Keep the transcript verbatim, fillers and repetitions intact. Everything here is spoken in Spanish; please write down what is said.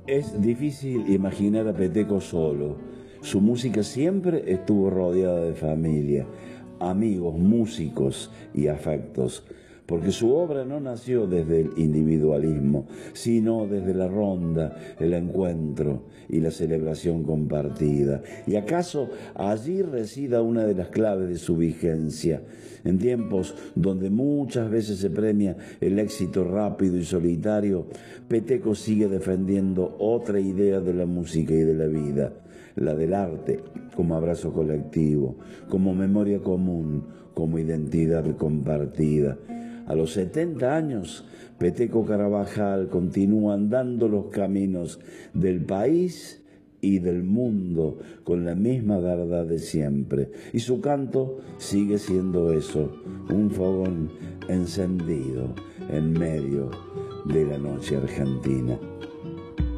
Es difícil imaginar a Peteco solo. Su música siempre estuvo rodeada de familia, amigos, músicos y afectos, porque su obra no nació desde el individualismo, sino desde la ronda, el encuentro y la celebración compartida. Y acaso allí resida una de las claves de su vigencia, en tiempos donde muchas veces se premia el éxito rápido y solitario. Peteco sigue defendiendo otra idea de la música y de la vida, la del arte como abrazo colectivo, como memoria común, como identidad compartida. A los setenta años, Peteco Carabajal continúa andando los caminos del país y del mundo con la misma verdad de siempre. Y su canto sigue siendo eso, un fogón encendido en medio de la noche argentina.